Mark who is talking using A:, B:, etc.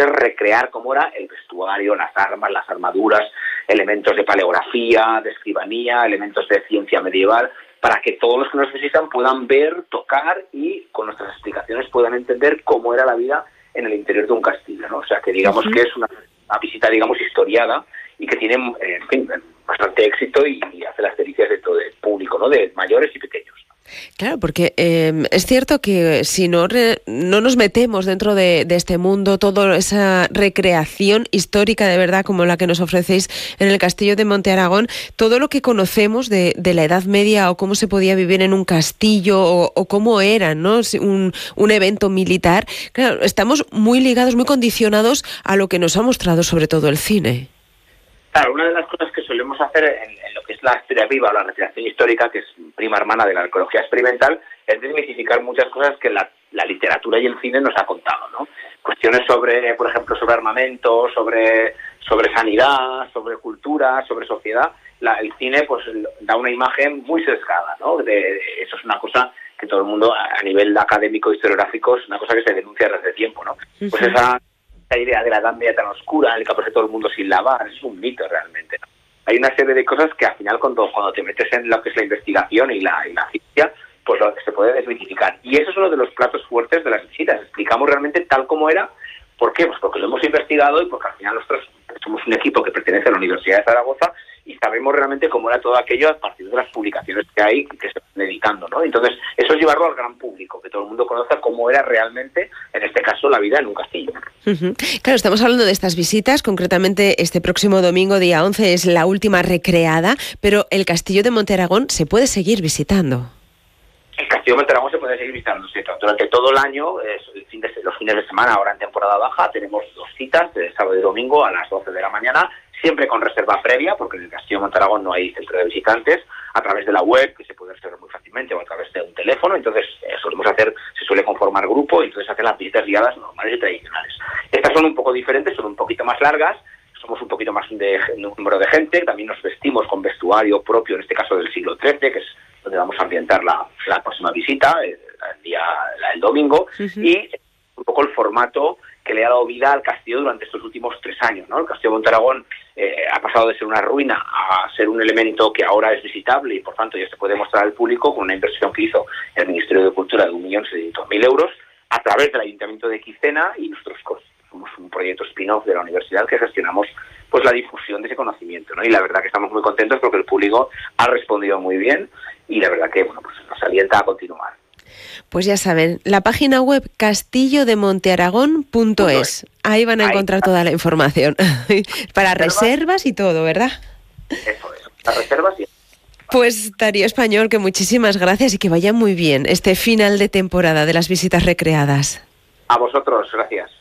A: es recrear cómo era el vestuario, las armas, las armaduras, elementos de paleografía, de escribanía, elementos de ciencia medieval, para que todos los que nos visitan puedan ver, tocar y con nuestras explicaciones puedan entender cómo era la vida en el interior de un castillo, ¿no? O sea, que digamos que es una visita, digamos, historiada y que tiene, en fin, bastante éxito y hace las delicias de todo el público, ¿no? De mayores y pequeños.
B: Claro, porque es cierto que si no nos metemos dentro de este mundo, toda esa recreación histórica de verdad como la que nos ofrecéis en el Castillo de Monte Aragón, todo lo que conocemos de la Edad Media o cómo se podía vivir en un castillo o cómo era, ¿no? un evento militar, claro, estamos muy ligados, muy condicionados a lo que nos ha mostrado sobre todo el cine.
A: Claro, una de las cosas que solemos hacer en lo que es la historia viva o la recreación histórica, que es prima hermana de la arqueología experimental, es desmitificar muchas cosas que la literatura y el cine nos ha contado, ¿no? Cuestiones sobre, por ejemplo, sobre armamento, sobre sanidad, sobre cultura, sobre sociedad. El cine pues da una imagen muy sesgada, ¿no? Eso es una cosa que todo el mundo, a nivel académico, historiográfico, es una cosa que se denuncia desde hace tiempo, ¿no? Pues esa idea de la Edad Media tan oscura, en el que aparece todo el mundo sin lavar, es un mito realmente, ¿no? Hay una serie de cosas que al final cuando te metes en lo que es la investigación y la ciencia, pues se puede desmitificar. Y eso es uno de los platos fuertes de las visitas. Explicamos realmente tal como era. ¿Por qué? Pues porque lo hemos investigado y porque al final nosotros somos un equipo que pertenece a la Universidad de Zaragoza y sabemos realmente cómo era todo aquello a partir de las publicaciones que hay y que se están dedicando, ¿no? Entonces, eso es llevarlo al gran público, que todo el mundo conozca cómo era realmente, en este caso, la vida en un castillo.
B: Claro, estamos hablando de estas visitas, concretamente este próximo domingo, día 11, es la última recreada, pero el Castillo de Monte Aragón se puede seguir visitando.
A: El Castillo de Monte Aragón se puede seguir visitando, ¿sí? Durante todo el año, los fines de semana, ahora en temporada baja, tenemos 2 citas, de sábado y domingo a las 12 de la mañana, siempre con reserva previa, porque en el Castillo de Monte Aragón no hay centro de visitantes, a través de la web, que se puede reservar muy fácilmente, o a través de un teléfono. Entonces, se suele conformar grupo, y entonces hacen las visitas guiadas normales y tradicionales. Estas son un poco diferentes, son un poquito más largas, somos un poquito más de número de gente, también nos vestimos con vestuario propio, en este caso del siglo XIII, que es donde vamos a ambientar la próxima visita, el domingo, y un poco el formato que le ha dado vida al castillo durante estos últimos 3 años, ¿no? El Castillo de Monte Aragón ha pasado de ser una ruina a ser un elemento que ahora es visitable y por tanto ya se puede mostrar al público con una inversión que hizo el Ministerio de Cultura de 1.700.000 euros a través del Ayuntamiento de Quicena, y nosotros somos un proyecto spin-off de la universidad que gestionamos pues la difusión de ese conocimiento, ¿no? Y la verdad que estamos muy contentos porque el público ha respondido muy bien y la verdad que pues nos alienta a continuar.
B: Pues ya saben, la página web castillodemontearagón.es. Ahí van a encontrar toda la información. Para reservas y todo, ¿verdad?
A: Eso es, para reservas y...
B: Pues Darío Español, que muchísimas gracias y que vaya muy bien este final de temporada de las visitas recreadas.
A: A vosotros, gracias.